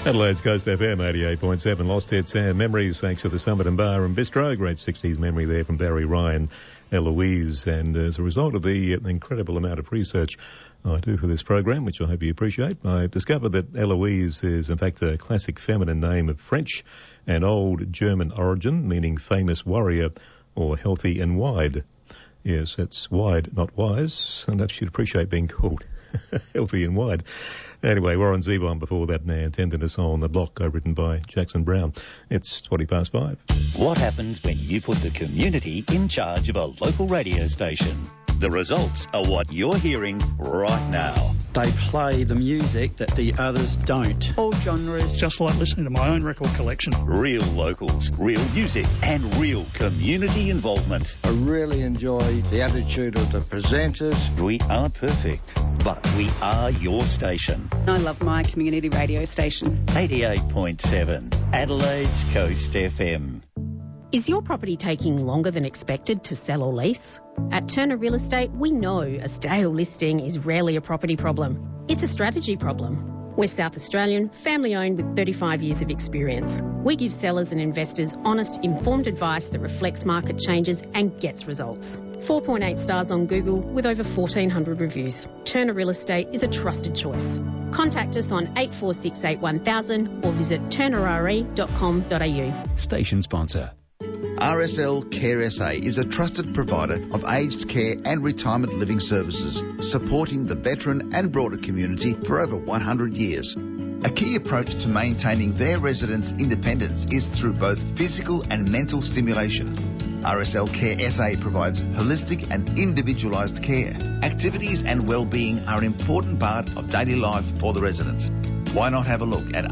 Adelaide's Coast FM 88.7, Lost Hits and Memories, thanks to the Summit and Bar and Bistro. Great 60s memory there from Barry Ryan, Eloise. And as a result of the incredible amount of research I do for this program, which I hope you appreciate, I've discovered that Eloise is in fact a classic feminine name of French and Old German origin, meaning famous warrior or healthy and wide. Yes, that's wide, not wise, and perhaps you'd appreciate being called healthy and wide. Anyway, Warren Zevon before that, now Tenderness on the Block, written by Jackson Brown. It's 5:20. What happens when you put the community in charge of a local radio station? The results are what you're hearing right now. They play the music that the others don't. All genres. Just like listening to my own record collection. Real locals, real music, and real community involvement. I really enjoy the attitude of the presenters. We aren't perfect, but we are your station. I love my community radio station. 88.7, Adelaide's Coast FM. Is your property taking longer than expected to sell or lease? At Turner Real Estate, we know a stale listing is rarely a property problem. It's a strategy problem. We're South Australian, family-owned with 35 years of experience. We give sellers and investors honest, informed advice that reflects market changes and gets results. 4.8 stars on Google with over 1,400 reviews. Turner Real Estate is a trusted choice. Contact us on 8468 1000 or visit turnerre.com.au. Station sponsor. RSL Care SA is a trusted provider of aged care and retirement living services, supporting the veteran and broader community for over 100 years. A key approach to maintaining their residents' independence is through both physical and mental stimulation. RSL Care SA provides holistic and individualised care. Activities and well-being are an important part of daily life for the residents. Why not have a look at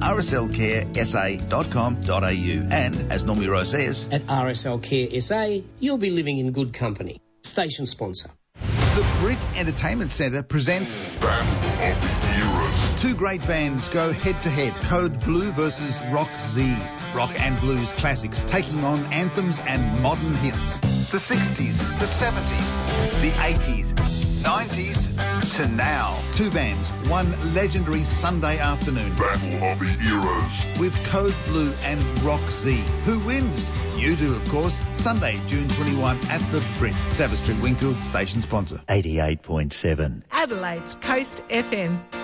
rslcaresa.com.au? And, as Normie Rowe says, at RSL Care SA, you'll be living in good company. Station sponsor. The Brit Entertainment Centre presents Battle of the Eras. Two great bands go head-to-head. Code Blue versus Rock Z. Rock and blues classics taking on anthems and modern hits. The 60s, the 70s, the 80s, 90s to now. Two bands, one legendary Sunday afternoon. Battle of the Eras. With Code Blue and Rock Z. Who wins? You do, of course. Sunday, June 21 at the Brit. Davis Street, Wingfield, station sponsor. 88.7. Adelaide's Coast FM.